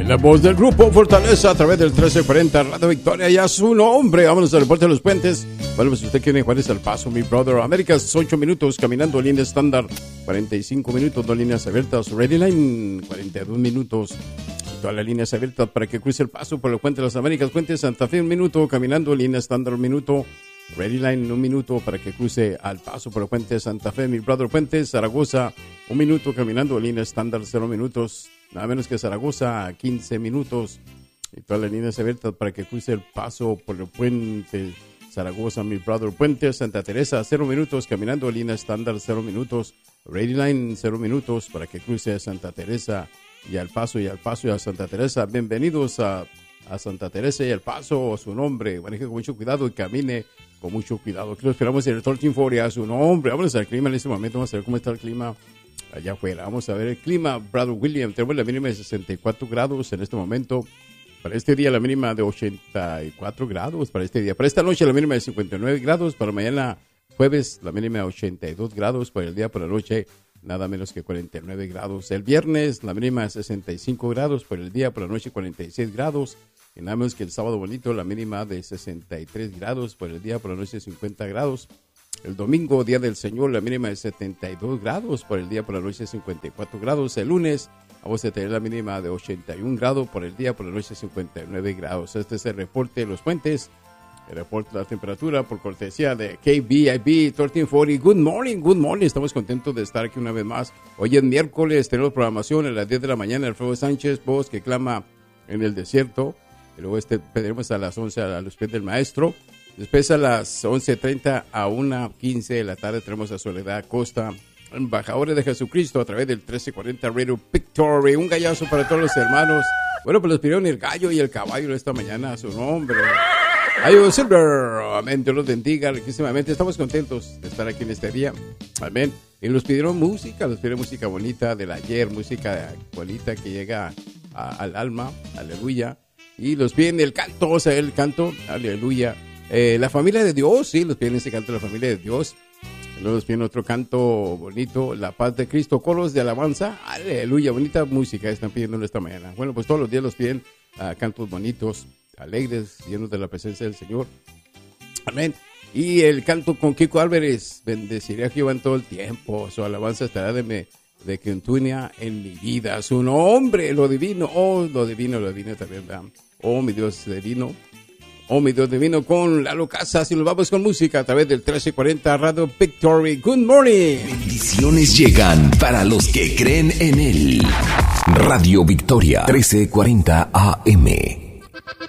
La voz del grupo Fortaleza a través del 1340 Radio Victoria y a su nombre. Vámonos al reporte de los puentes. Bueno, pues usted quiere Juárez al Paso, mi brother. Américas, 8 minutos caminando, línea estándar, 45 minutos, 2 líneas abiertas. Ready Line, 42 minutos. Todas las líneas abiertas para que cruce el Paso por el puente de las Américas. Puente Santa Fe, 1 minuto, caminando, línea estándar, 1 minuto. Ready Line, 1 minuto para que cruce al Paso por el puente de Santa Fe, mi brother. Puente Zaragoza, 1 minuto, caminando, línea estándar, 0 minutos. Nada menos que Zaragoza, 15 minutos. Y todas las líneas abiertas para que cruce el Paso por el puente Zaragoza, mi brother. Puente Santa Teresa, 0 minutos, caminando, línea estándar, 0 minutos. Ready Line, 0 minutos para que cruce a Santa Teresa y al Paso y a Santa Teresa. Bienvenidos a Santa Teresa y al Paso, a su nombre. Maneje con mucho cuidado y camine con mucho cuidado. Aquí lo esperamos en el 1340 a su nombre. Vámonos al clima en este momento. Vamos a ver cómo está el clima allá afuera. Vamos a ver el clima, Brother William. Tenemos la mínima de 64 grados en este momento. Para este día la mínima de 84 grados para este día. Para esta noche la mínima de 59 grados. Para mañana jueves la mínima de 82 grados. Para el día por la noche nada menos que 49 grados. El viernes la mínima de 65 grados. Para el día por la noche 46 grados. Y nada menos que el sábado bonito la mínima de 63 grados. Para el día por la noche 50 grados. El domingo, Día del Señor, la mínima de 72 grados. Por el día, por la noche, 54 grados. El lunes, vamos a tener la mínima de 81 grados. Por el día, por la noche, 59 grados. Este es el reporte de los puentes. El reporte de la temperatura por cortesía de KBIB 1340. Good morning, good morning. Estamos contentos de estar aquí una vez más. Hoy es miércoles, tenemos programación a las 10 de la mañana. Alfredo Sánchez, voz que clama en el desierto. Y luego pediremos a las 11 a los pies del maestro. Después a las 11:30 a 1:15 de la tarde tenemos a Soledad Costa, embajadores de Jesucristo a través del 1340 Radio Victory. Un gallazo para todos los hermanos. Bueno, pues les pidieron el gallo y el caballo esta mañana a su nombre. Ayo Silver, amén, Dios los bendiga riquísimamente. Estamos contentos de estar aquí en este día, amén. Y nos pidieron música bonita del ayer, música bonita que llega al alma, aleluya. Y los piden el canto, o sea, el canto, aleluya. La familia de Dios, sí, los piden ese canto de la familia de Dios. Luego los piden otro canto bonito, La Paz de Cristo, coros de alabanza, aleluya, bonita música están pidiendo esta mañana. Bueno, pues todos los días los piden cantos bonitos, alegres, llenos de la presencia del Señor. Amén. Y el canto con Kiko Álvarez, bendeciré a Jehová en todo el tiempo, su alabanza estará de Quintunia en mi vida. Su nombre, lo divino, lo divino también, ¿verdad? Oh, mi Dios divino. Oh, mi Dios divino, con Lalo Casas. Y nos vamos con música a través del 1340 Radio Victory. Good morning. Bendiciones llegan para los que creen en él. Radio Victoria, 1340 AM.